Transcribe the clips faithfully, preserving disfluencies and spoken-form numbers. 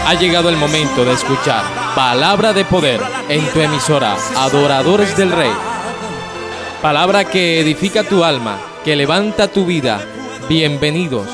Ha llegado el momento de escuchar Palabra de Poder en tu emisora Adoradores del Rey. Palabra que edifica tu alma, que levanta tu vida. Bienvenidos.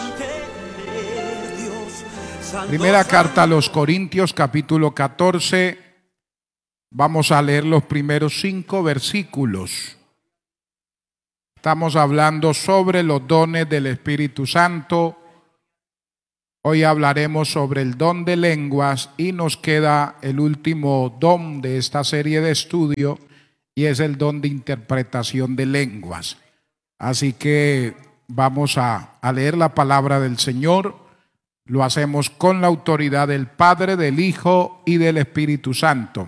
Primera carta a los Corintios, capítulo catorce. Vamos a leer los primeros cinco versículos. Estamos hablando sobre los dones del Espíritu Santo. Hoy hablaremos sobre el don de lenguas y nos queda el último don de esta serie de estudio y es el don de interpretación de lenguas. Así que vamos a, a leer la palabra del Señor. Lo hacemos con la autoridad del Padre, del Hijo y del Espíritu Santo.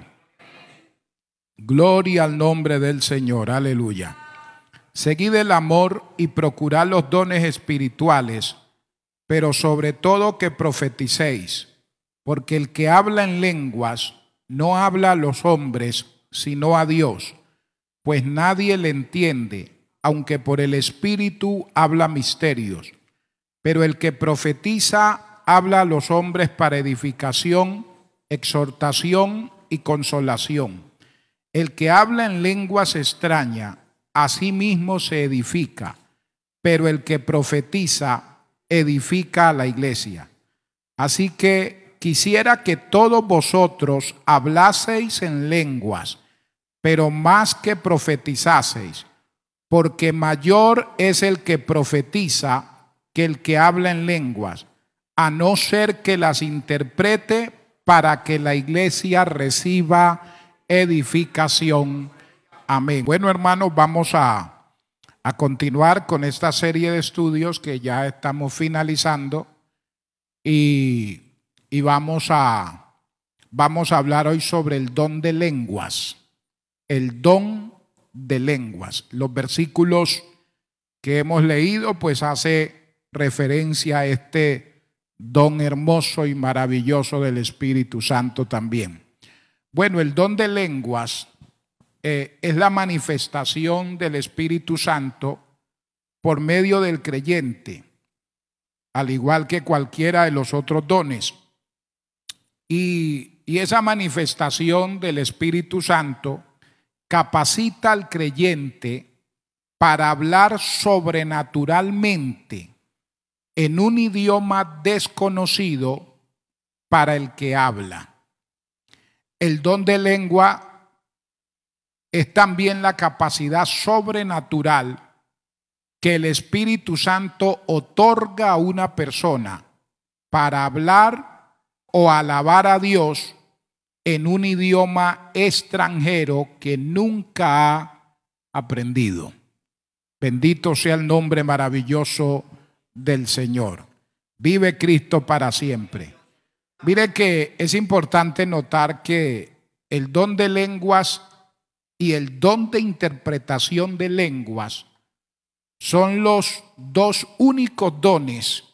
Gloria al nombre del Señor. Aleluya. Seguid el amor y procurad los dones espirituales, pero sobre todo que profeticéis, porque el que habla en lenguas no habla a los hombres, sino a Dios, pues nadie le entiende, aunque por el Espíritu habla misterios. Pero el que profetiza habla a los hombres para edificación, exhortación y consolación. El que habla en lenguas extrañas, a sí mismo se edifica, pero el que profetiza edifica a la iglesia. Así que quisiera que todos vosotros hablaseis en lenguas, pero más que profetizaseis, porque mayor es el que profetiza que el que habla en lenguas, a no ser que las interprete para que la iglesia reciba edificación. Amén. Bueno, hermanos, vamos a A continuar con esta serie de estudios que ya estamos finalizando y, y vamos, a, vamos a hablar hoy sobre el don de lenguas, el don de lenguas. Los versículos que hemos leído pues hace referencia a este don hermoso y maravilloso del Espíritu Santo también. Bueno, el don de lenguas Eh, es la manifestación del Espíritu Santo por medio del creyente, al igual que cualquiera de los otros dones. Y, y esa manifestación del Espíritu Santo capacita al creyente para hablar sobrenaturalmente en un idioma desconocido para el que habla. El don de lengua es también la capacidad sobrenatural que el Espíritu Santo otorga a una persona para hablar o alabar a Dios en un idioma extranjero que nunca ha aprendido. Bendito sea el nombre maravilloso del Señor. Vive Cristo para siempre. Mire que es importante notar que el don de lenguas y el don de interpretación de lenguas son los dos únicos dones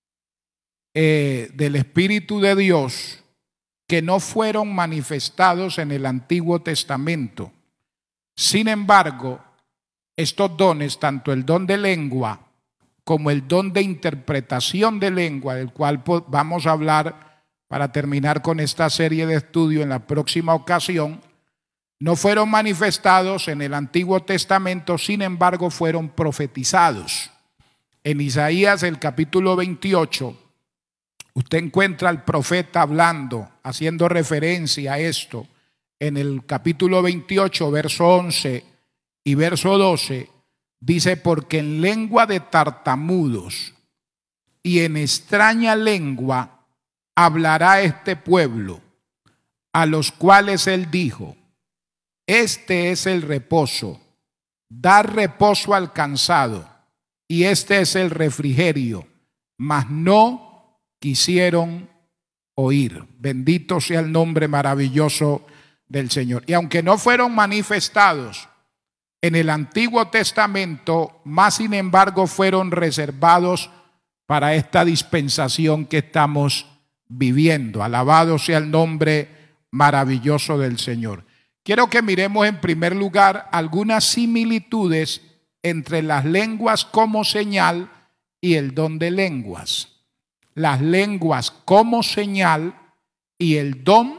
eh, del Espíritu de Dios que no fueron manifestados en el Antiguo Testamento. Sin embargo, estos dones, tanto el don de lengua como el don de interpretación de lengua, del cual vamos a hablar para terminar con esta serie de estudio en la próxima ocasión, no fueron manifestados en el Antiguo Testamento, sin embargo fueron profetizados. En Isaías, el capítulo veintiocho, usted encuentra al profeta hablando, haciendo referencia a esto. En el capítulo veintiocho, verso once y verso doce, dice: porque en lengua de tartamudos y en extraña lengua hablará este pueblo, a los cuales él dijo: este es el reposo, dar reposo al cansado, y este es el refrigerio, mas no quisieron oír. Bendito sea el nombre maravilloso del Señor. Y aunque no fueron manifestados en el Antiguo Testamento, más sin embargo fueron reservados para esta dispensación que estamos viviendo. Alabado sea el nombre maravilloso del Señor. Quiero que miremos en primer lugar algunas similitudes entre las lenguas como señal y el don de lenguas. Las lenguas como señal y el don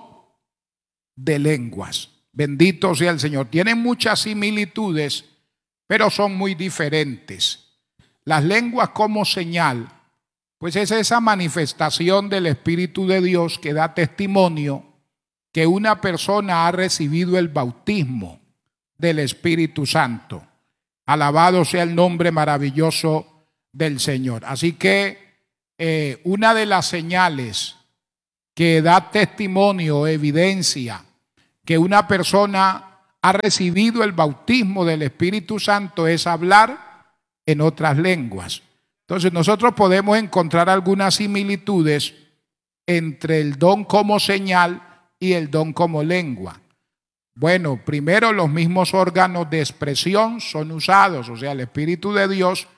de lenguas. Bendito sea el Señor. Tienen muchas similitudes, pero son muy diferentes. Las lenguas como señal, pues es esa manifestación del Espíritu de Dios que da testimonio que una persona ha recibido el bautismo del Espíritu Santo. Alabado sea el nombre maravilloso del Señor. Así que eh, una de las señales que da testimonio, evidencia que una persona ha recibido el bautismo del Espíritu Santo es hablar en otras lenguas. Entonces nosotros podemos encontrar algunas similitudes entre el don como señal y el don como lengua. Bueno, primero los mismos órganos de expresión son usados, o sea, el Espíritu de Dios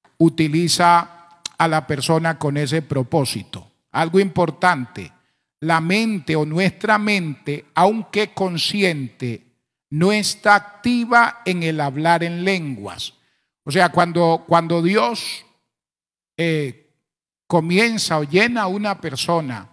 utiliza a la persona con ese propósito. Algo importante, la mente o nuestra mente, aunque consciente, no está activa en el hablar en lenguas. O sea, cuando, cuando Dios eh, comienza o llena a una persona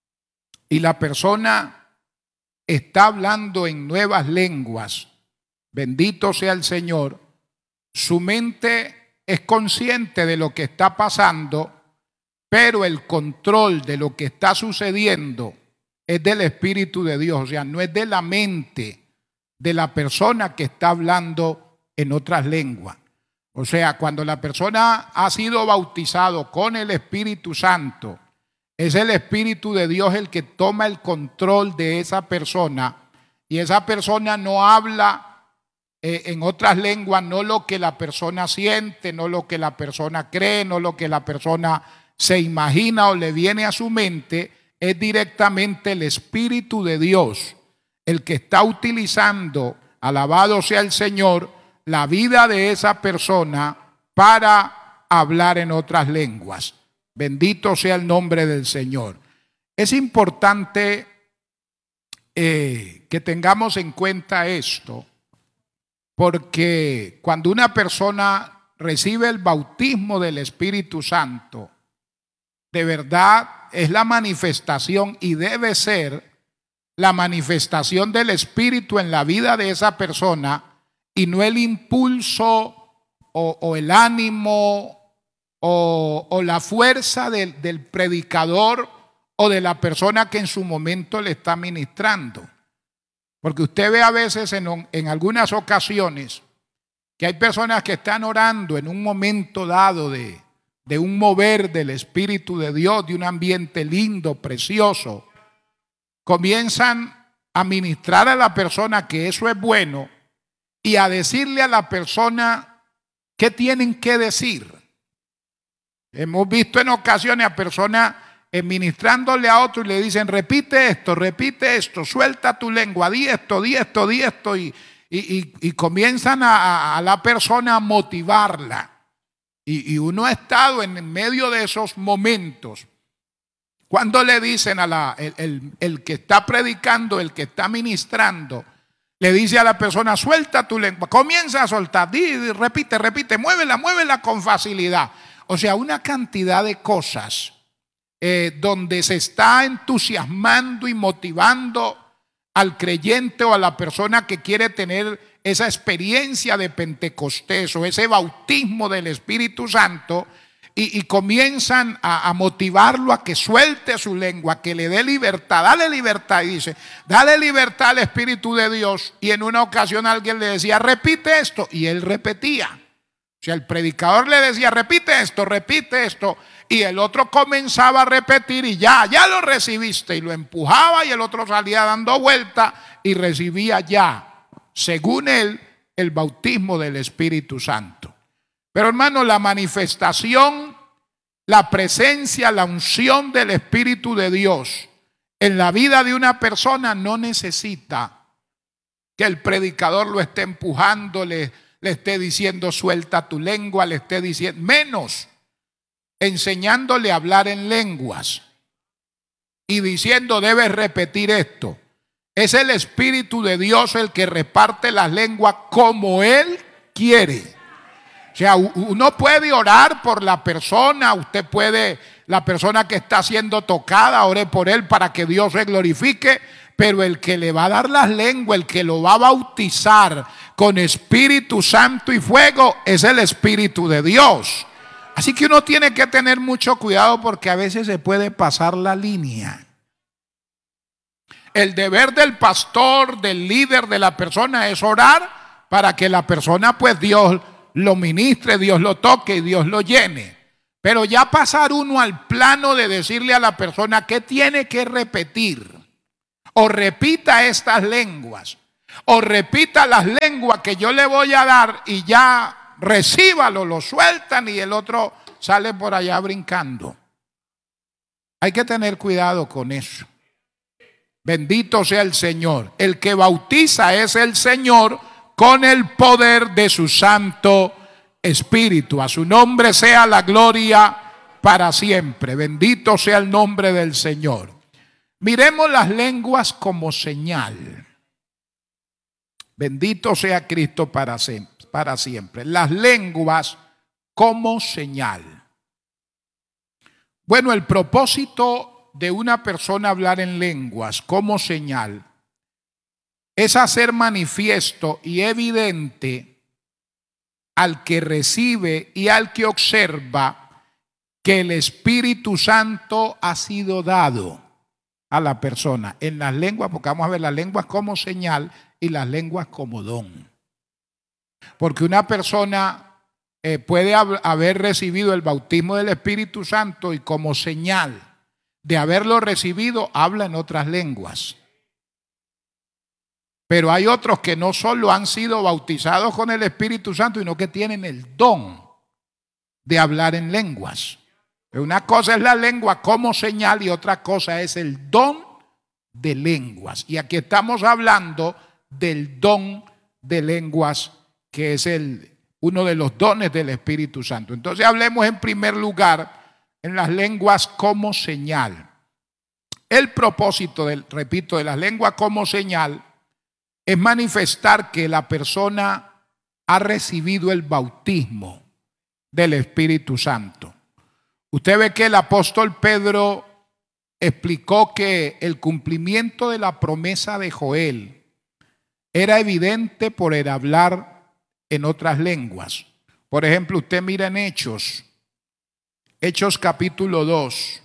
y la persona está hablando en nuevas lenguas, bendito sea el Señor, su mente es consciente de lo que está pasando, pero el control de lo que está sucediendo es del Espíritu de Dios, o sea, no es de la mente de la persona que está hablando en otras lenguas. O sea, cuando la persona ha sido bautizado con el Espíritu Santo, es el Espíritu de Dios el que toma el control de esa persona y esa persona no habla eh, en otras lenguas, no lo que la persona siente, no lo que la persona cree, no lo que la persona se imagina o le viene a su mente, es directamente el Espíritu de Dios el que está utilizando, alabado sea el Señor, la vida de esa persona para hablar en otras lenguas. Bendito sea el nombre del Señor. Es importante eh, que tengamos en cuenta esto, porque cuando una persona recibe el bautismo del Espíritu Santo, de verdad es la manifestación y debe ser la manifestación del Espíritu en la vida de esa persona y no el impulso o, o el ánimo O, o la fuerza del, del predicador o de la persona que en su momento le está ministrando. Porque usted ve a veces en, en algunas ocasiones que hay personas que están orando en un momento dado de, de un mover del Espíritu de Dios, de un ambiente lindo, precioso. Comienzan a ministrar a la persona que eso es bueno y a decirle a la persona qué tienen que decir. Hemos visto en ocasiones a personas ministrándole a otro y le dicen, repite esto, repite esto, suelta tu lengua, di esto, di esto, di esto, y, y, y, y comienzan a, a la persona a motivarla. Y, y uno ha estado en medio de esos momentos. Cuando le dicen a la, el, el, el que está predicando, el que está ministrando, le dice a la persona, suelta tu lengua, comienza a soltar, di, di, repite, repite, muévela, muévela con facilidad. O sea, una cantidad de cosas eh, donde se está entusiasmando y motivando al creyente o a la persona que quiere tener esa experiencia de Pentecostés o ese bautismo del Espíritu Santo y, y comienzan a, a motivarlo a que suelte su lengua, que le dé libertad, dale libertad. Y dice, dale libertad al Espíritu de Dios. Y en una ocasión alguien le decía, repite esto, y él repetía. O sea, el predicador le decía, repite esto, repite esto, y el otro comenzaba a repetir y ya, ya lo recibiste, y lo empujaba y el otro salía dando vuelta y recibía ya, según él, el bautismo del Espíritu Santo. Pero hermano, la manifestación, la presencia, la unción del Espíritu de Dios en la vida de una persona no necesita que el predicador lo esté empujando, le le esté diciendo suelta tu lengua, le esté diciendo, menos enseñándole a hablar en lenguas y diciendo debes repetir esto. Es el Espíritu de Dios el que reparte las lenguas como Él quiere. O sea, uno puede orar por la persona, usted puede la persona que está siendo tocada, ore por él para que Dios se glorifique. Pero el que le va a dar las lenguas, el que lo va a bautizar con Espíritu Santo y fuego, es el Espíritu de Dios. Así que uno tiene que tener mucho cuidado porque a veces se puede pasar la línea. El deber del pastor, del líder, de la persona es orar para que la persona, pues Dios lo ministre, Dios lo toque y Dios lo llene. Pero ya pasar uno al plano de decirle a la persona que tiene que repetir, o repita estas lenguas, o repita las lenguas que yo le voy a dar y ya recíbalo, lo sueltan y el otro sale por allá brincando. Hay que tener cuidado con eso. Bendito sea el Señor. El que bautiza es el Señor con el poder de su Santo Espíritu. A su nombre sea la gloria para siempre. Bendito sea el nombre del Señor. Miremos las lenguas como señal. Bendito sea Cristo para siempre. Las lenguas como señal. Bueno, el propósito de una persona hablar en lenguas como señal es hacer manifiesto y evidente al que recibe y al que observa que el Espíritu Santo ha sido dado a la persona en las lenguas, porque vamos a ver las lenguas como señal y las lenguas como don. Porque una persona eh, puede haber recibido el bautismo del Espíritu Santo y como señal de haberlo recibido habla en otras lenguas. Pero hay otros que no solo han sido bautizados con el Espíritu Santo, sino que tienen el don de hablar en lenguas. Una cosa es la lengua como señal y otra cosa es el don de lenguas. Y aquí estamos hablando del don de lenguas, que es el, uno de los dones del Espíritu Santo. Entonces hablemos en primer lugar en las lenguas como señal. El propósito, del, repito, de las lenguas como señal es manifestar que la persona ha recibido el bautismo del Espíritu Santo. Usted ve que el apóstol Pedro explicó que el cumplimiento de la promesa de Joel era evidente por el hablar en otras lenguas. Por ejemplo, usted mira en Hechos, Hechos capítulo dos.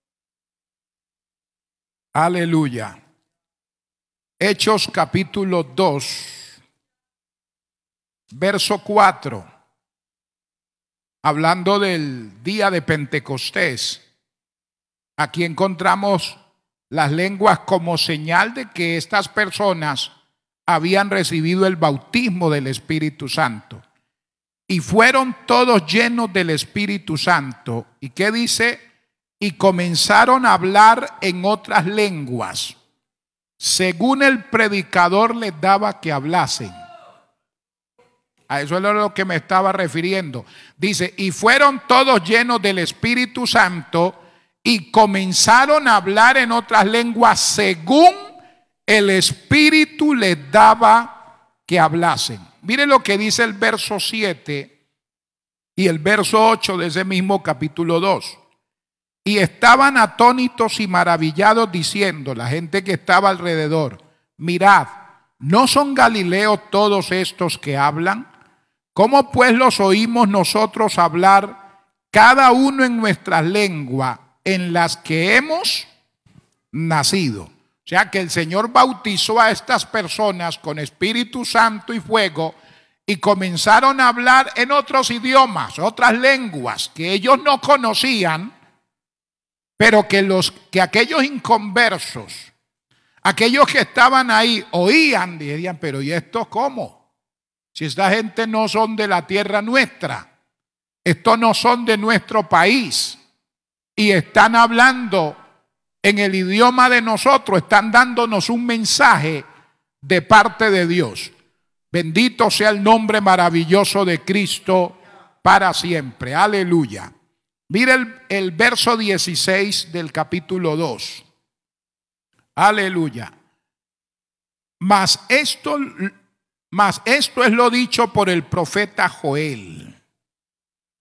Aleluya. Hechos capítulo dos, verso cuatro. Hablando del día de Pentecostés, aquí encontramos las lenguas como señal de que estas personas habían recibido el bautismo del Espíritu Santo. Y fueron todos llenos del Espíritu Santo. ¿Y qué dice? Y comenzaron a hablar en otras lenguas, según el predicador les daba que hablasen. A eso es a lo que me estaba refiriendo. Dice, y fueron todos llenos del Espíritu Santo y comenzaron a hablar en otras lenguas según el Espíritu les daba que hablasen. Mire lo que dice el verso siete y el verso ocho de ese mismo capítulo dos. Y estaban atónitos y maravillados diciendo, la gente que estaba alrededor, mirad, ¿no son galileos todos estos que hablan? ¿Cómo pues los oímos nosotros hablar cada uno en nuestra lengua en las que hemos nacido? O sea que el Señor bautizó a estas personas con Espíritu Santo y fuego y comenzaron a hablar en otros idiomas, otras lenguas que ellos no conocían, pero que, los, que aquellos inconversos, aquellos que estaban ahí oían y dirían, pero ¿y esto cómo? Si esta gente no son de la tierra nuestra, estos no son de nuestro país y están hablando en el idioma de nosotros, están dándonos un mensaje de parte de Dios. Bendito sea el nombre maravilloso de Cristo para siempre. Aleluya. Mira el, el verso dieciséis del capítulo dos. Aleluya. Mas esto... Mas esto es lo dicho por el profeta Joel.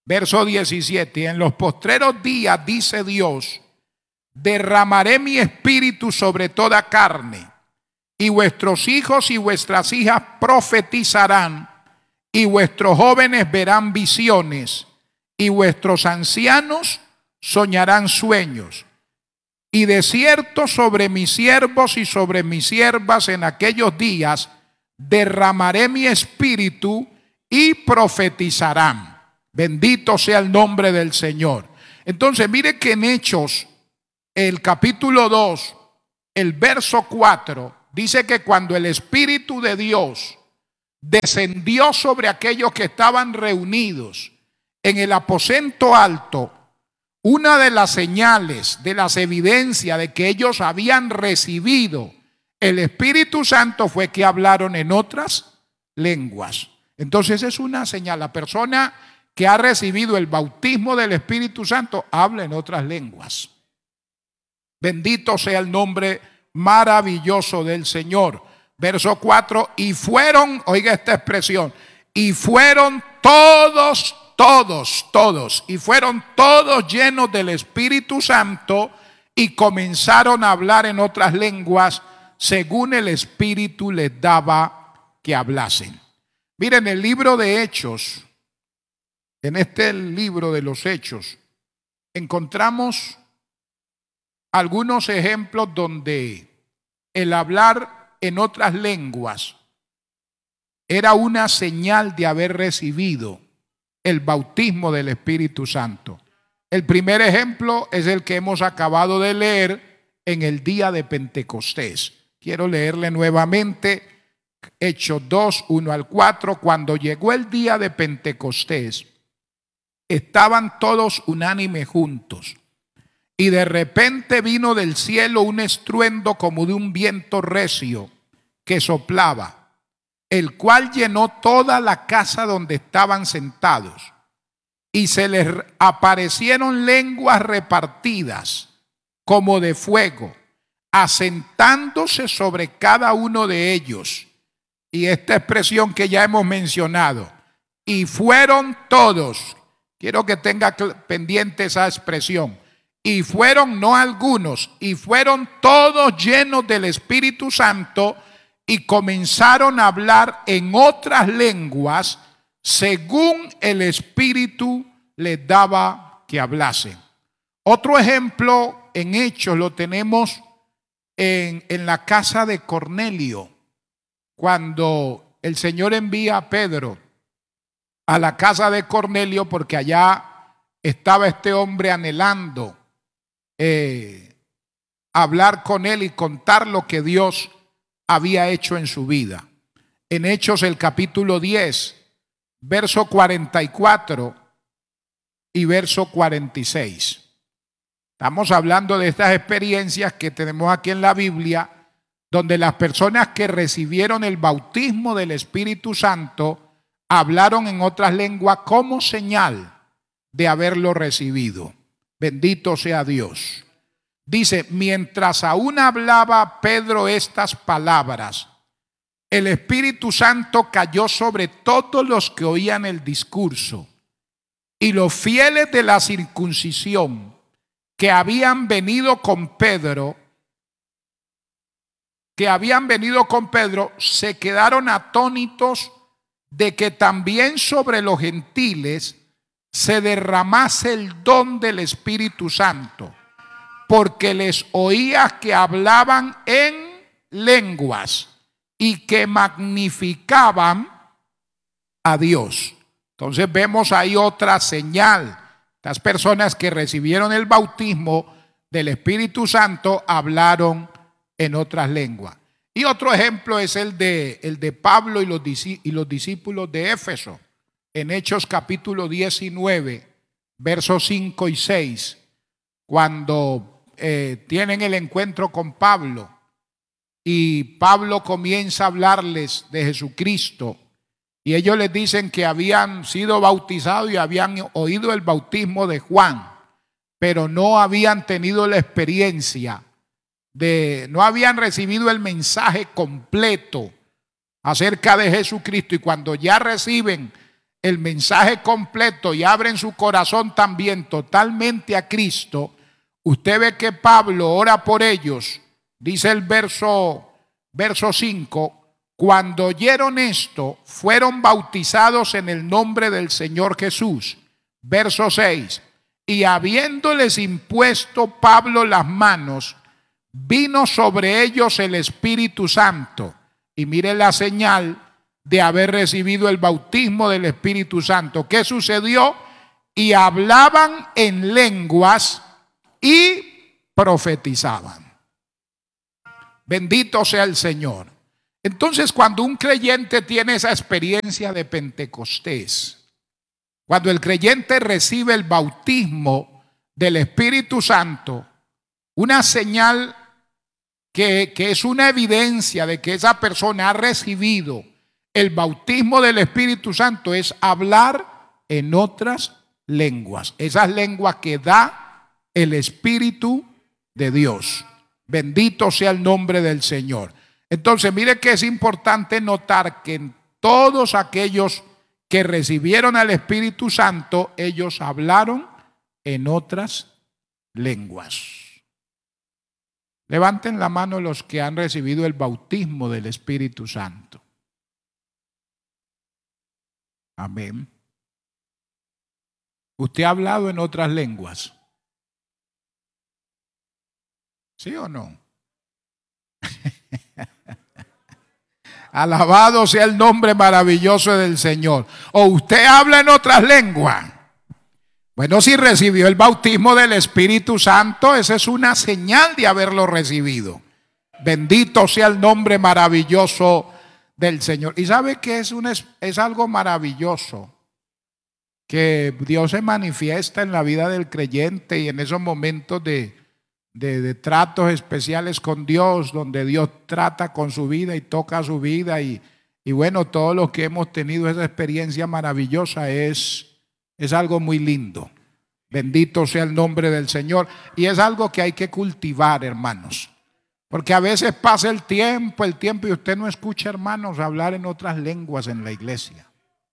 Verso diecisiete, y en los postreros días, dice Dios, derramaré mi espíritu sobre toda carne, y vuestros hijos y vuestras hijas profetizarán, y vuestros jóvenes verán visiones, y vuestros ancianos soñarán sueños. Y de cierto sobre mis siervos y sobre mis siervas en aquellos días derramaré mi espíritu y profetizarán. Bendito sea el nombre del Señor. Entonces mire que en Hechos, el capítulo dos, el verso cuatro, dice que cuando el Espíritu de Dios descendió sobre aquellos que estaban reunidos en el aposento alto, una de las señales, de las evidencias de que ellos habían recibido el Espíritu Santo fue que hablaron en otras lenguas. Entonces es una señal. La persona que ha recibido el bautismo del Espíritu Santo habla en otras lenguas. Bendito sea el nombre maravilloso del Señor. Verso cuatro, y fueron, oiga esta expresión, y fueron todos, todos, todos, y fueron todos llenos del Espíritu Santo y comenzaron a hablar en otras lenguas según el Espíritu les daba que hablasen. Miren, el libro de Hechos, en este libro de los Hechos, encontramos algunos ejemplos donde el hablar en otras lenguas era una señal de haber recibido el bautismo del Espíritu Santo. El primer ejemplo es el que hemos acabado de leer en el día de Pentecostés. Quiero leerle nuevamente Hechos dos, uno al cuatro. Cuando llegó el día de Pentecostés, estaban todos unánimes juntos. Y de repente vino del cielo un estruendo como de un viento recio que soplaba, el cual llenó toda la casa donde estaban sentados. Y se les aparecieron lenguas repartidas como de fuego, asentándose sobre cada uno de ellos. Y esta expresión que ya hemos mencionado, y fueron todos, quiero que tenga pendiente esa expresión, y fueron no algunos, y fueron todos llenos del Espíritu Santo y comenzaron a hablar en otras lenguas según el Espíritu les daba que hablasen. Otro ejemplo en Hechos lo tenemos en, en la casa de Cornelio, cuando el Señor envía a Pedro a la casa de Cornelio porque allá estaba este hombre anhelando eh, hablar con él y contar lo que Dios había hecho en su vida. En Hechos el capítulo diez, verso cuarenta y cuatro y verso cuarenta y seis. Estamos hablando de estas experiencias que tenemos aquí en la Biblia, donde las personas que recibieron el bautismo del Espíritu Santo hablaron en otras lenguas como señal de haberlo recibido. Bendito sea Dios. Dice, mientras aún hablaba Pedro estas palabras, el Espíritu Santo cayó sobre todos los que oían el discurso, y los fieles de la circuncisión que habían venido con Pedro, que habían venido con Pedro, se quedaron atónitos de que también sobre los gentiles se derramase el don del Espíritu Santo, porque les oía que hablaban en lenguas y que magnificaban a Dios. Entonces vemos ahí otra señal. Las personas que recibieron el bautismo del Espíritu Santo hablaron en otras lenguas. Y otro ejemplo es el de, el de Pablo y los, y los discípulos de Éfeso. En Hechos capítulo diecinueve, versos cinco y seis, cuando eh, tienen el encuentro con Pablo y Pablo comienza a hablarles de Jesucristo, y ellos les dicen que habían sido bautizados y habían oído el bautismo de Juan, pero no habían tenido la experiencia de, no habían recibido el mensaje completo acerca de Jesucristo. Y cuando ya reciben el mensaje completo y abren su corazón también totalmente a Cristo, usted ve que Pablo ora por ellos. Dice el verso, verso cinco, cuando oyeron esto, fueron bautizados en el nombre del Señor Jesús. Verso seis, y habiéndoles impuesto Pablo las manos, vino sobre ellos el Espíritu Santo. Y mire la señal de haber recibido el bautismo del Espíritu Santo. ¿Qué sucedió? Y hablaban en lenguas y profetizaban. Bendito sea el Señor. Entonces, cuando un creyente tiene esa experiencia de Pentecostés, cuando el creyente recibe el bautismo del Espíritu Santo, una señal que, que es una evidencia de que esa persona ha recibido el bautismo del Espíritu Santo, es hablar en otras lenguas. Esas lenguas que da el Espíritu de Dios. Bendito sea el nombre del Señor. Entonces, mire que es importante notar que en todos aquellos que recibieron al Espíritu Santo, ellos hablaron en otras lenguas. Levanten la mano los que han recibido el bautismo del Espíritu Santo. Amén. ¿Usted ha hablado en otras lenguas? ¿Sí o no? Alabado sea el nombre maravilloso del Señor. ¿O usted habla en otras lenguas? Bueno, si recibió el bautismo del Espíritu Santo, esa es una señal de haberlo recibido. Bendito sea el nombre maravilloso del Señor. Y sabe que es, un, es algo maravilloso que Dios se manifiesta en la vida del creyente y en esos momentos de, de, de tratos especiales con Dios, donde Dios trata con su vida y toca su vida. Y, y bueno, todos los que hemos tenido esa experiencia maravillosa es, es algo muy lindo. Bendito sea el nombre del Señor. Y es algo que hay que cultivar, hermanos. Porque a veces pasa el tiempo, el tiempo y usted no escucha, hermanos, hablar en otras lenguas en la iglesia.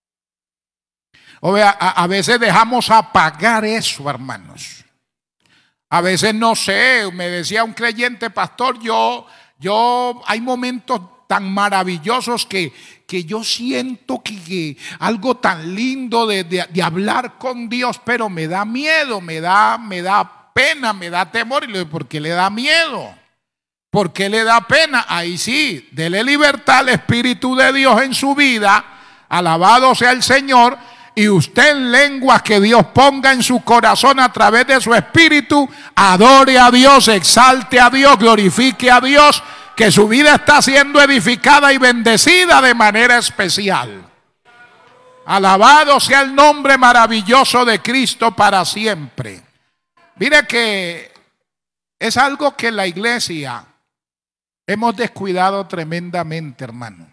O vea, a, a veces dejamos apagar eso, hermanos. A veces no sé, me decía un creyente, pastor, yo, yo, hay momentos tan maravillosos que, que yo siento que, que algo tan lindo de, de, de hablar con Dios, pero me da miedo, me da, me da pena, me da temor. Y le digo, ¿por qué le da miedo? ¿Por qué le da pena? Ahí sí, dele libertad al Espíritu de Dios en su vida. Alabado sea el Señor. Y usted en lenguas que Dios ponga en su corazón a través de su Espíritu, adore a Dios, exalte a Dios, glorifique a Dios, que su vida está siendo edificada y bendecida de manera especial. Alabado sea el nombre maravilloso de Cristo para siempre. Mire que es algo que la iglesia hemos descuidado tremendamente, hermano.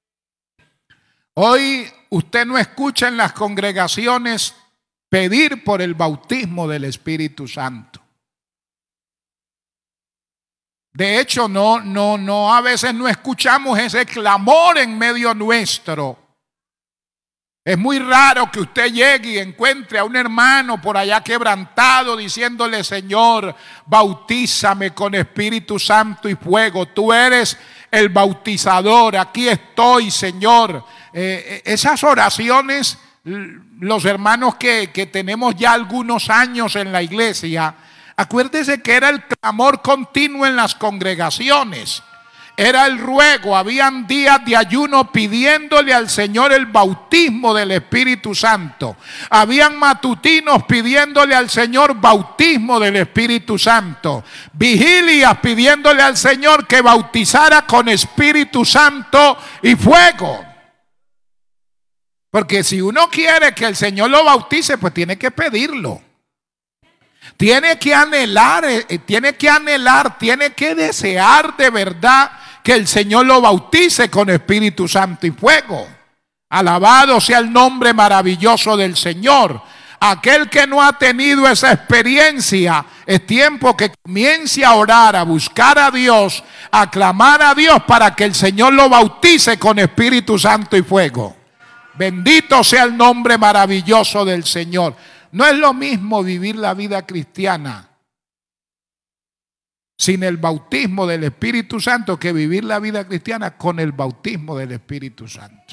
Hoy usted no escucha en las congregaciones pedir por el bautismo del Espíritu Santo. De hecho, no, no, no, a veces no escuchamos ese clamor en medio nuestro. Es muy raro que usted llegue y encuentre a un hermano por allá quebrantado diciéndole, Señor, bautízame con Espíritu Santo y fuego. Tú eres el bautizador, aquí estoy, Señor. Eh, esas oraciones, los hermanos que, que tenemos ya algunos años en la iglesia, acuérdese que era el clamor continuo en las congregaciones. Era el ruego, habían días de ayuno pidiéndole al Señor el bautismo del Espíritu Santo. Habían matutinos pidiéndole al Señor bautismo del Espíritu Santo. Vigilias pidiéndole al Señor que bautizara con Espíritu Santo y fuego. Porque si uno quiere que el Señor lo bautice, pues tiene que pedirlo. Tiene que anhelar, tiene que anhelar, tiene que desear de verdad que el Señor lo bautice con Espíritu Santo y fuego. Alabado sea el nombre maravilloso del Señor. Aquel que no ha tenido esa experiencia, es tiempo que comience a orar, a buscar a Dios, a clamar a Dios para que el Señor lo bautice con Espíritu Santo y fuego. Bendito sea el nombre maravilloso del Señor. No es lo mismo vivir la vida cristiana sin el bautismo del Espíritu Santo que vivir la vida cristiana con el bautismo del Espíritu Santo.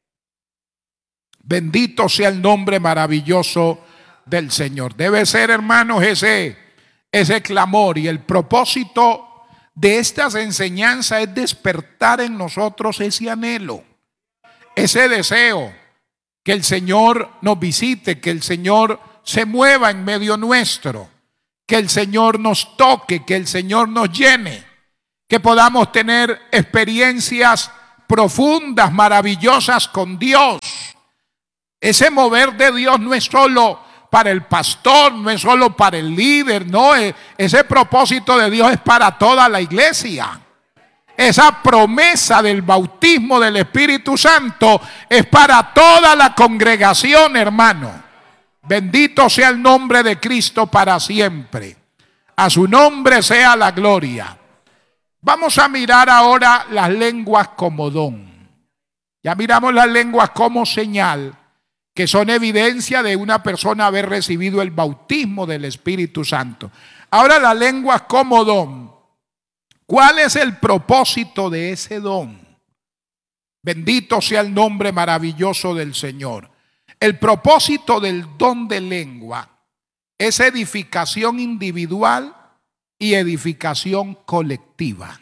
Bendito sea el nombre maravilloso del Señor. Debe ser, hermanos, ese, ese clamor, y el propósito de estas enseñanzas es despertar en nosotros ese anhelo, ese deseo, que el Señor nos visite, que el Señor se mueva en medio nuestro, que el Señor nos toque, que el Señor nos llene, que podamos tener experiencias profundas, maravillosas con Dios. Ese mover de Dios no es solo para el pastor, no es solo para el líder, no, ese propósito de Dios es para toda la iglesia. Esa promesa del bautismo del Espíritu Santo es para toda la congregación, hermano. Bendito sea el nombre de Cristo para siempre. A su nombre sea la gloria. Vamos a mirar ahora las lenguas como don. Ya miramos las lenguas como señal, que son evidencia de una persona haber recibido el bautismo del Espíritu Santo. Ahora las lenguas como don. ¿Cuál es el propósito de ese don? Bendito sea el nombre maravilloso del Señor. El propósito del don de lengua es edificación individual y edificación colectiva.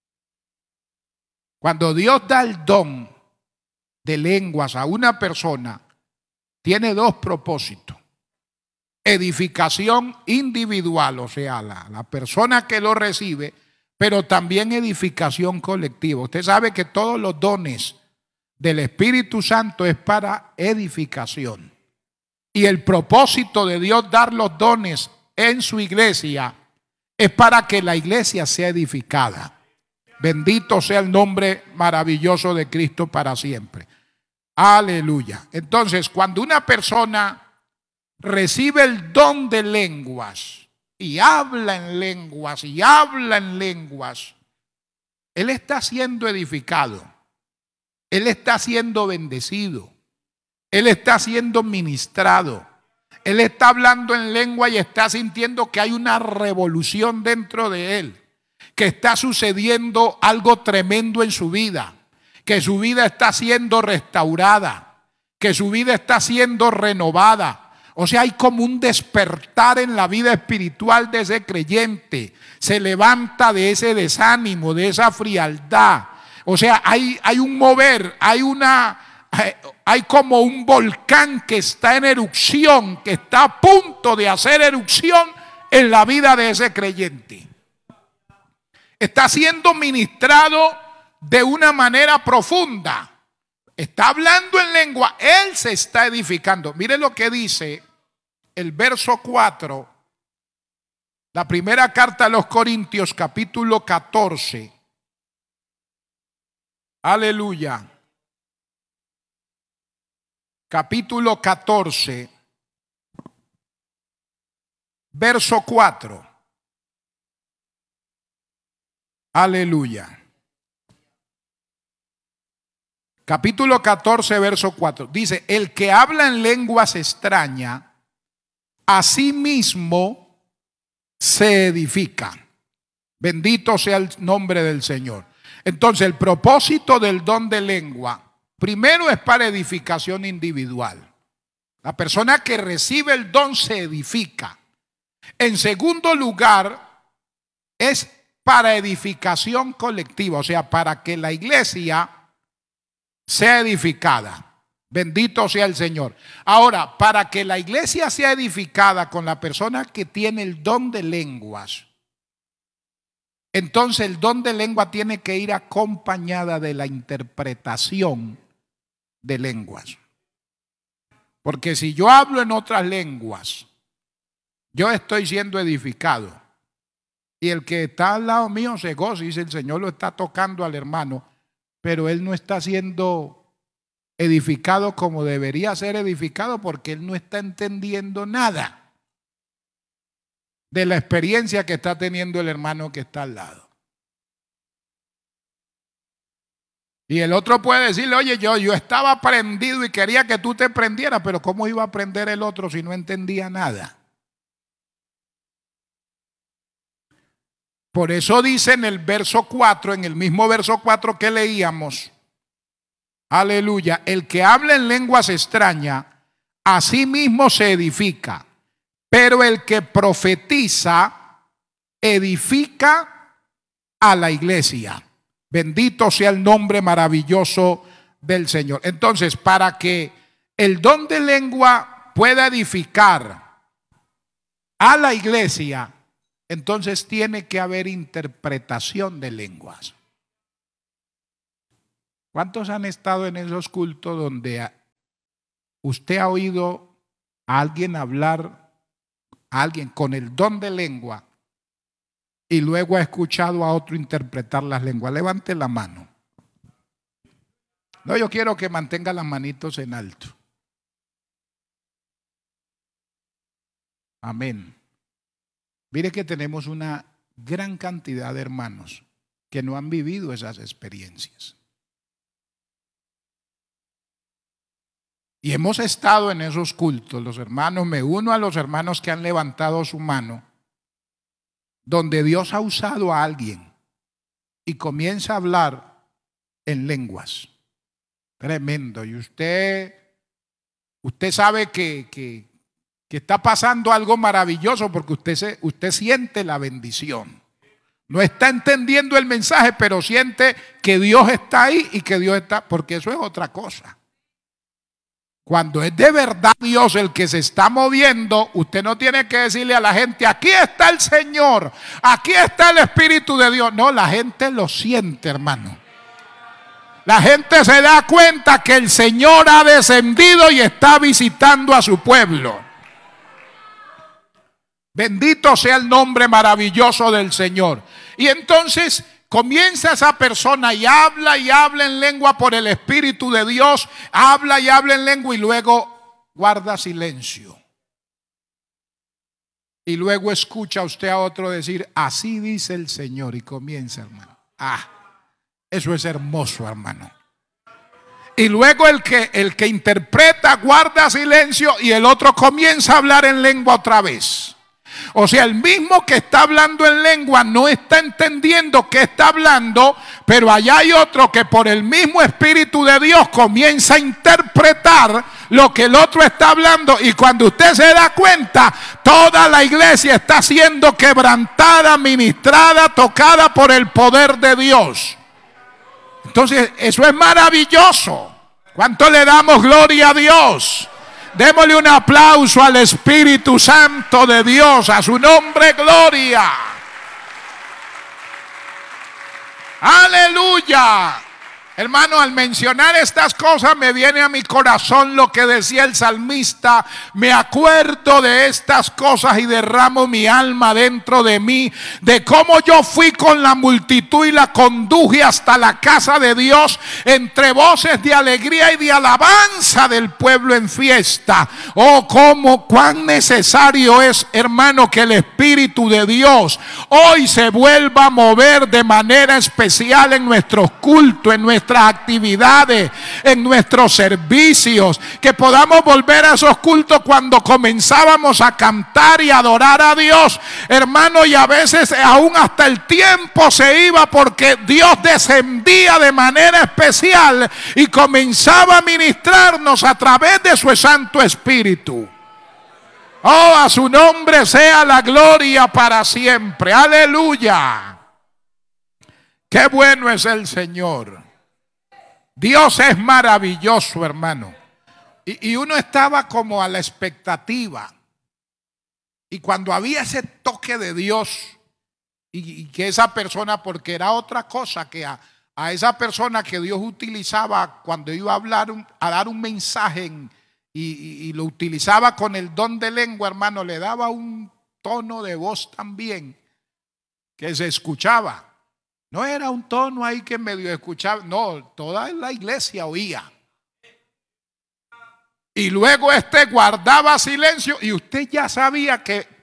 Cuando Dios da el don de lenguas a una persona, tiene dos propósitos. Edificación individual, o sea, la, la persona que lo recibe, pero también edificación colectiva. Usted sabe que todos los dones del Espíritu Santo es para edificación. Y el propósito de Dios dar los dones en su iglesia es para que la iglesia sea edificada. Bendito sea el nombre maravilloso de Cristo para siempre. Aleluya. Entonces, cuando una persona recibe el don de lenguas y habla en lenguas y habla en lenguas, él está siendo edificado, él está siendo bendecido, él está siendo ministrado, él está hablando en lengua y está sintiendo que hay una revolución dentro de él, que está sucediendo algo tremendo en su vida, que su vida está siendo restaurada, que su vida está siendo renovada. O sea, hay como un despertar en la vida espiritual de ese creyente. Se levanta de ese desánimo, de esa frialdad. O sea, hay, hay un mover, hay una, hay como un volcán que está en erupción, que está a punto de hacer erupción en la vida de ese creyente. Está siendo ministrado de una manera profunda. Está hablando en lengua, él se está edificando. Mire lo que dice el verso cuatro, la primera carta a los Corintios, capítulo catorce. Aleluya. Capítulo catorce, verso cuatro. Aleluya. Capítulo catorce, verso cuatro. Dice, el que habla en lenguas extrañas, a sí mismo se edifica. Bendito sea el nombre del Señor. Entonces, el propósito del don de lengua, primero es para edificación individual. La persona que recibe el don se edifica. En segundo lugar, es para edificación colectiva, o sea, para que la iglesia sea edificada. Bendito sea el Señor. Ahora, para que la iglesia sea edificada con la persona que tiene el don de lenguas, entonces el don de lengua tiene que ir acompañada de la interpretación de lenguas. Porque si yo hablo en otras lenguas, yo estoy siendo edificado. Y el que está al lado mío se goza y dice, el Señor lo está tocando al hermano, pero él no está siendo edificado como debería ser edificado porque él no está entendiendo nada de la experiencia que está teniendo el hermano que está al lado. Y el otro puede decirle, oye, yo, yo estaba prendido y quería que tú te prendieras, pero ¿cómo iba a aprender el otro si no entendía nada? Por eso dice en el verso cuatro, en el mismo verso cuatro que leíamos, aleluya, el que habla en lenguas extrañas, a sí mismo se edifica, pero el que profetiza, edifica a la iglesia. Bendito sea el nombre maravilloso del Señor. Entonces, para que el don de lengua pueda edificar a la iglesia, entonces tiene que haber interpretación de lenguas. ¿Cuántos han estado en esos cultos donde usted ha oído a alguien hablar, a alguien con el don de lengua, y luego ha escuchado a otro interpretar las lenguas? Levante la mano. No, yo quiero que mantenga las manitos en alto. Amén. Mire que tenemos una gran cantidad de hermanos que no han vivido esas experiencias. Y hemos estado en esos cultos, los hermanos, me uno a los hermanos que han levantado su mano, donde Dios ha usado a alguien y comienza a hablar en lenguas. Tremendo. Y usted, usted sabe que, que, que está pasando algo maravilloso porque usted, se, usted siente la bendición. No está entendiendo el mensaje, pero siente que Dios está ahí y que Dios está, porque eso es otra cosa. Cuando es de verdad Dios el que se está moviendo, usted no tiene que decirle a la gente, aquí está el Señor, aquí está el Espíritu de Dios. No, la gente lo siente, hermano. La gente se da cuenta que el Señor ha descendido y está visitando a su pueblo. Bendito sea el nombre maravilloso del Señor. Y entonces comienza esa persona y habla y habla en lengua por el Espíritu de Dios, habla y habla en lengua y luego guarda silencio. Y luego escucha usted a otro decir, así dice el Señor, y comienza, hermano. Ah, eso es hermoso, hermano. Y luego el que, el que interpreta guarda silencio y el otro comienza a hablar en lengua otra vez. O sea, el mismo que está hablando en lengua no está entendiendo qué está hablando, pero allá hay otro que por el mismo Espíritu de Dios comienza a interpretar lo que el otro está hablando, y cuando usted se da cuenta, toda la iglesia está siendo quebrantada, ministrada, tocada por el poder de Dios. Entonces, eso es maravilloso. ¿Cuánto le damos gloria a Dios? Démosle un aplauso al Espíritu Santo de Dios, a su nombre, gloria. Aleluya. Hermano, al mencionar estas cosas me viene a mi corazón lo que decía el salmista. Me acuerdo de estas cosas y derramo mi alma dentro de mí, de cómo yo fui con la multitud y la conduje hasta la casa de Dios, entre voces de alegría y de alabanza del pueblo en fiesta. Oh, cómo, cuán necesario es, hermano, que el Espíritu de Dios hoy se vuelva a mover de manera especial en nuestros cultos, en nuestras actividades, en nuestros servicios, que podamos volver a esos cultos cuando comenzábamos a cantar y adorar a Dios, hermano, y a veces aún hasta el tiempo se iba porque Dios descendía de manera especial y comenzaba a ministrarnos a través de su Santo Espíritu. Oh, a su nombre sea la gloria para siempre. Aleluya. Qué bueno es el Señor. Dios es maravilloso, hermano. Y, y uno estaba como a la expectativa. Y cuando había ese toque de Dios, y, y que esa persona, porque era otra cosa que a, a esa persona que Dios utilizaba cuando iba a hablar, un, a dar un mensaje en, y, y, y lo utilizaba con el don de lengua, hermano, le daba un tono de voz también que se escuchaba. No era un tono ahí que medio escuchaba, no, toda la iglesia oía. Y luego este guardaba silencio y usted ya sabía que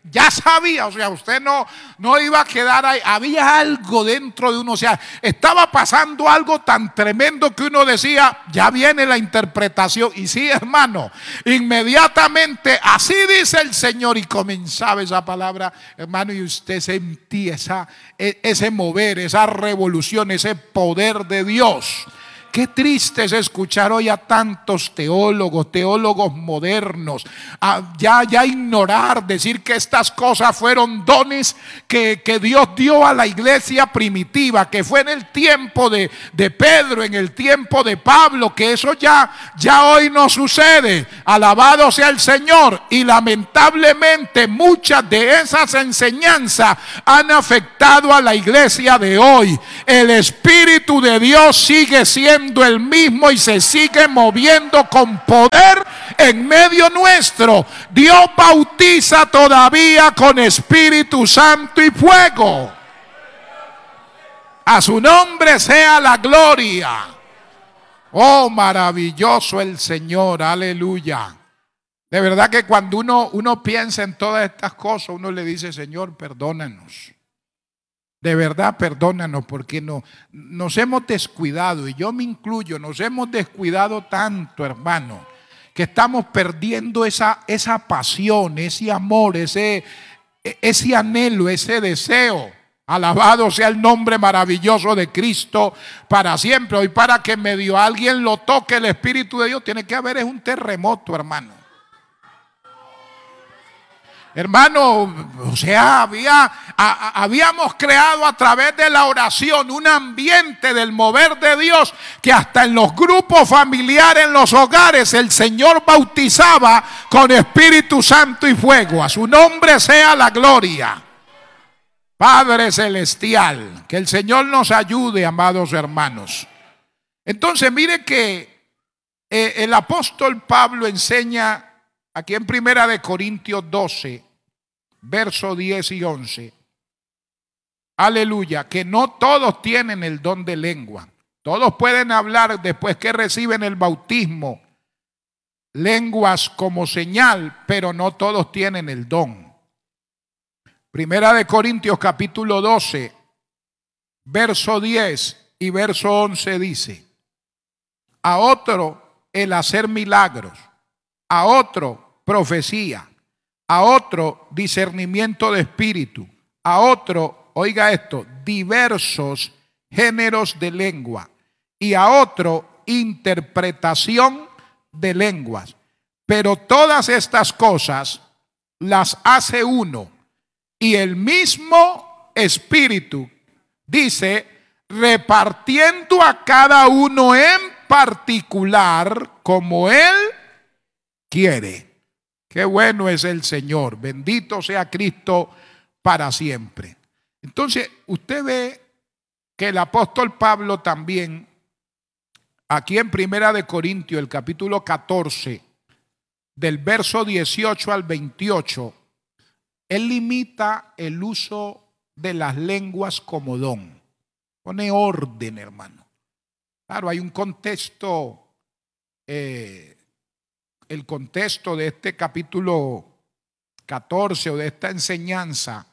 ya sabía, o sea, usted no, no iba a quedar ahí, había algo dentro de uno, o sea, estaba pasando algo tan tremendo que uno decía, ya viene la interpretación. Y sí, hermano, inmediatamente así dice el Señor, y comenzaba esa palabra, hermano, y usted sentía esa, ese mover, esa revolución, ese poder de Dios. Qué triste es escuchar hoy a tantos teólogos, teólogos modernos, a ya, ya ignorar, decir que estas cosas fueron dones que, que Dios dio a la iglesia primitiva, que fue en el tiempo de, de Pedro, en el tiempo de Pablo, que eso ya, ya hoy no sucede. Alabado sea el Señor. Y lamentablemente muchas de esas enseñanzas han afectado a la iglesia de hoy. El Espíritu de Dios sigue siendo el mismo y se sigue moviendo con poder en medio nuestro. Dios bautiza todavía con Espíritu Santo y fuego. A su nombre sea la gloria. Oh, maravilloso el Señor, aleluya. De verdad que cuando uno, uno piensa en todas estas cosas, uno le dice: Señor, perdónanos. De verdad, perdónanos, porque no, nos hemos descuidado, y yo me incluyo, nos hemos descuidado tanto, hermano, que estamos perdiendo esa, esa pasión, ese amor, ese, ese anhelo, ese deseo. Alabado sea el nombre maravilloso de Cristo para siempre. Hoy, para que medio alguien lo toque el Espíritu de Dios, tiene que haber es un terremoto, hermano. Hermano, o sea, había, a, habíamos creado a través de la oración un ambiente del mover de Dios, que hasta en los grupos familiares, en los hogares, el Señor bautizaba con Espíritu Santo y fuego. A su nombre sea la gloria. Padre Celestial, que el Señor nos ayude, amados hermanos. Entonces, mire que eh, el apóstol Pablo enseña aquí en Primera de Corintios doce, verso diez y once. Aleluya, que no todos tienen el don de lengua. Todos pueden hablar después que reciben el bautismo, lenguas como señal, pero no todos tienen el don. Primera de Corintios capítulo doce, verso diez y verso once dice: a otro el hacer milagros, a otro profecía, a otro discernimiento de espíritu, a otro, oiga esto, diversos géneros de lengua, y a otro interpretación de lenguas. Pero todas estas cosas las hace uno y el mismo Espíritu, dice, repartiendo a cada uno en particular como Él quiere. Qué bueno es el Señor. Bendito sea Cristo para siempre. Entonces, usted ve que el apóstol Pablo también, aquí en Primera de Corintios, el capítulo catorce, del verso dieciocho al veintiocho, él limita el uso de las lenguas como don. Pone orden, hermano. Claro, hay un contexto, eh, el contexto de este capítulo catorce o de esta enseñanza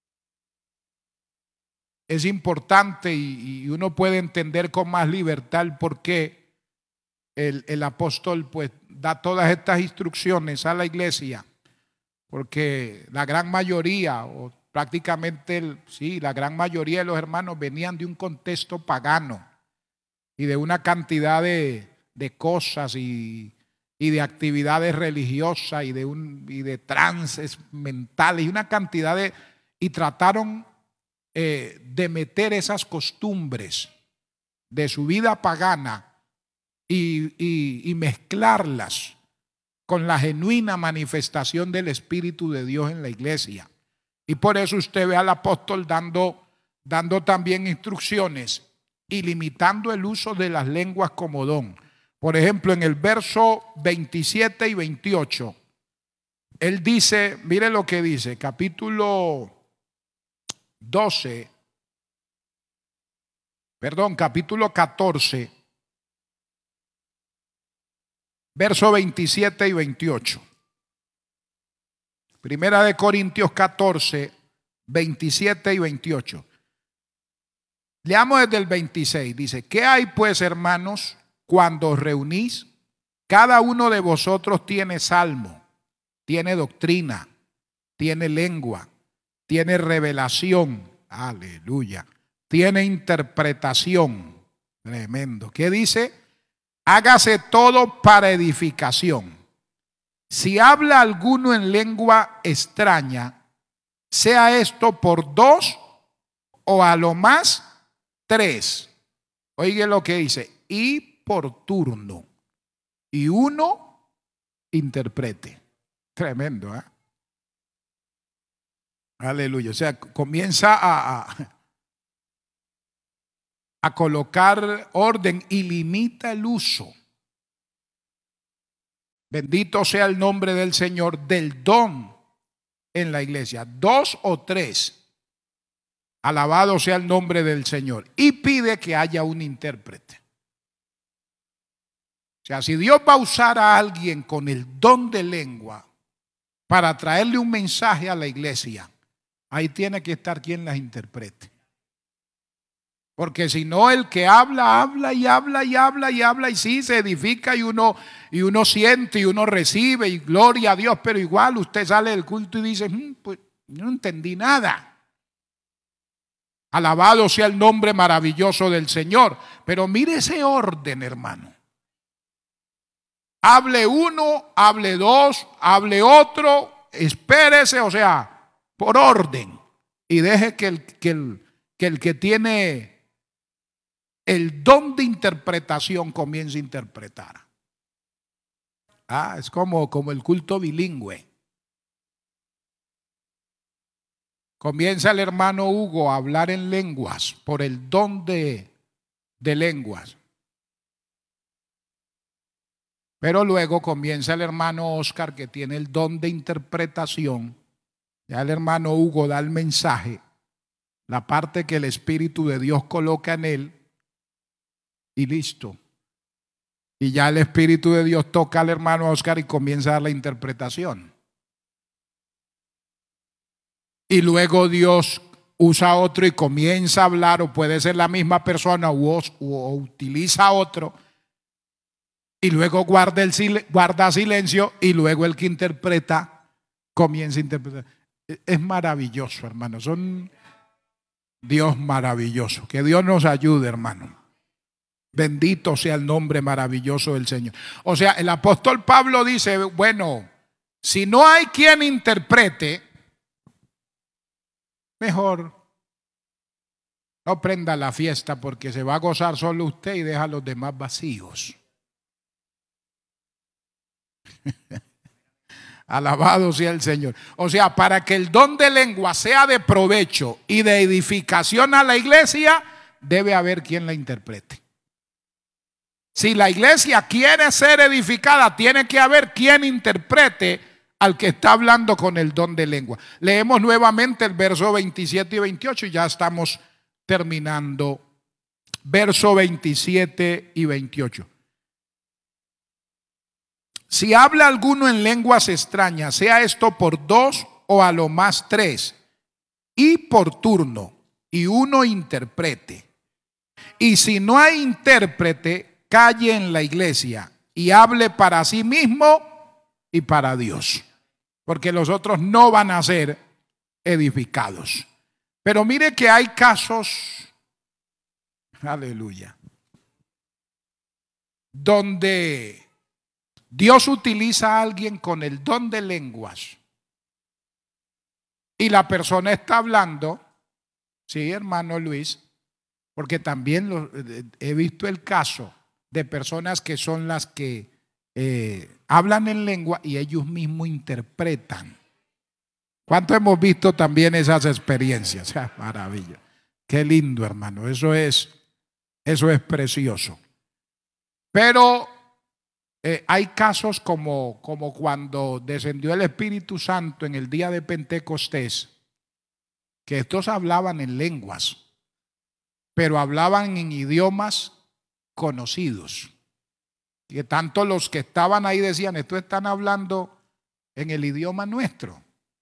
es importante, y, y uno puede entender con más libertad el por qué el, el apóstol pues da todas estas instrucciones a la iglesia, porque la gran mayoría, o prácticamente el, sí, la gran mayoría de los hermanos venían de un contexto pagano y de una cantidad de, de cosas y, y de actividades religiosas y de, un, y de trances mentales y una cantidad de, y trataron eh, de meter esas costumbres de su vida pagana y, y, y mezclarlas con la genuina manifestación del Espíritu de Dios en la iglesia. Y por eso usted ve al apóstol dando, dando también instrucciones y limitando el uso de las lenguas como don. Por ejemplo, en el verso veintisiete y veintiocho, él dice, mire lo que dice, capítulo doce, perdón, capítulo catorce, verso veintisiete y veintiocho. Primera de Corintios catorce, veintisiete y veintiocho. Leamos desde el veintiséis. Dice: ¿qué hay pues, hermanos, cuando os reunís? Cada uno de vosotros tiene salmo, tiene doctrina, tiene lengua, tiene revelación, aleluya, tiene interpretación. Tremendo. ¿Qué dice? Hágase todo para edificación. Si habla alguno en lengua extraña, sea esto por dos o a lo más tres. Oiga lo que dice: y por turno, y uno interprete. Tremendo, ¿eh? Aleluya. O sea, comienza a, a, a colocar orden y limita el uso. Bendito sea el nombre del Señor, del don en la iglesia. Dos o tres. Alabado sea el nombre del Señor. Y pide que haya un intérprete. O sea, si Dios va a usar a alguien con el don de lengua para traerle un mensaje a la iglesia, ahí tiene que estar quien las interprete. Porque si no, el que habla, habla y habla y habla y habla y sí, se edifica y uno, y uno siente y uno recibe y gloria a Dios, pero igual usted sale del culto y dice, mmm, pues no entendí nada. Alabado sea el nombre maravilloso del Señor. Pero mire ese orden, hermano. Hable uno, hable dos, hable otro, espérese, o sea, por orden. Y deje que el que, el, que, el que tiene el don de interpretación comience a interpretar. Ah, es como, como el culto bilingüe. Comienza el hermano Hugo a hablar en lenguas por el don de, de lenguas. Pero luego comienza el hermano Oscar, que tiene el don de interpretación. Ya el hermano Hugo da el mensaje, la parte que el Espíritu de Dios coloca en él, y listo. Y ya el Espíritu de Dios toca al hermano Oscar y comienza a dar la interpretación. Y luego Dios usa a otro y comienza a hablar, o puede ser la misma persona o, o utiliza a otro. Y luego guarda, el sil- guarda silencio y luego el que interpreta comienza a interpretar. Es maravilloso, hermano. Son Dios maravilloso. Que Dios nos ayude, hermano. Bendito sea el nombre maravilloso del Señor. O sea, el apóstol Pablo dice, bueno, si no hay quien interprete, mejor no prenda la fiesta, porque se va a gozar solo usted y deja a los demás vacíos. Alabado sea el Señor. O sea, para que el don de lengua sea de provecho y de edificación a la iglesia, debe haber quien la interprete. Si la iglesia quiere ser edificada, tiene que haber quien interprete al que está hablando con el don de lengua. Leemos nuevamente el verso veintisiete y veintiocho y ya estamos terminando. Verso veintisiete y veintiocho. Si habla alguno en lenguas extrañas, sea esto por dos o a lo más tres, y por turno, y uno interprete. Y si no hay intérprete, calle en la iglesia y hable para sí mismo y para Dios, porque los otros no van a ser edificados. Pero mire que hay casos, aleluya, donde Dios utiliza a alguien con el don de lenguas y la persona está hablando, sí, hermano Luis, porque también lo, he visto el caso de personas que son las que eh, hablan en lengua y ellos mismos interpretan. ¿Cuánto hemos visto también esas experiencias? Ah, maravilla. Qué lindo, hermano. Eso es, eso es precioso. Pero eh, hay casos como, como cuando descendió el Espíritu Santo en el día de Pentecostés, que estos hablaban en lenguas, pero hablaban en idiomas conocidos, que tanto los que estaban ahí decían, estos están hablando en el idioma nuestro,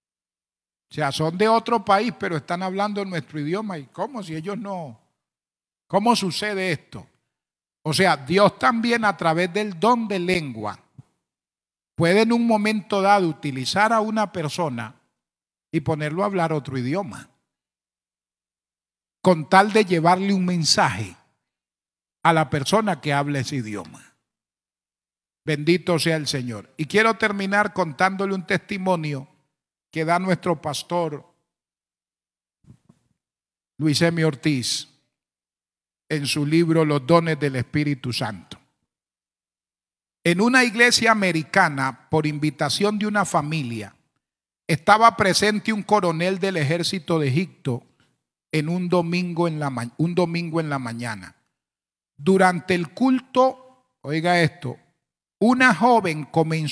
O sea, son de otro país, pero están hablando nuestro idioma. ¿Y cómo? Si ellos no. ¿Cómo sucede esto? O sea, Dios también a través del don de lengua puede en un momento dado utilizar a una persona y ponerlo a hablar otro idioma, con tal de llevarle un mensaje a la persona que habla ese idioma. Bendito sea el Señor. Y quiero terminar contándole un testimonio que da nuestro pastor Luis M. Ortiz en su libro Los dones del Espíritu Santo. En una iglesia americana, por invitación de una familia, estaba presente un coronel del ejército de Egipto en un domingo en la, un domingo en la mañana. Durante el culto, oiga esto, una joven comenzó